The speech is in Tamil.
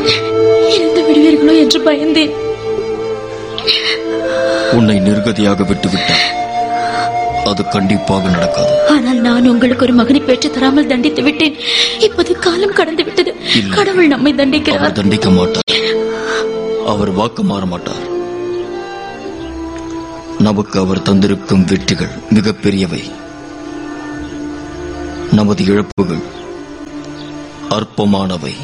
இறந்து விடுவீர்களோ என்று பயந்தேன். உன்னை நிர்கதியாக விட்டுவிட்டார். அது கண்டிப்பாக நடக்காது. ஆனால் நான் உங்களுக்கு ஒரு மகனை பெற்று தராமல் தண்டித்து விட்டேன். இப்போது காலம் கடந்து விட்டது. கடவுள் நம்மை தண்டிக்கிறார். அவர் தண்டிக்க மாட்டார். அவர் வாக்கு மாற மாட்டார். நமக்கு அவர் தந்திருக்கும் வெற்றிகள் மிகப்பெரியவை. நமது இழப்புகள் அற்பமானவை.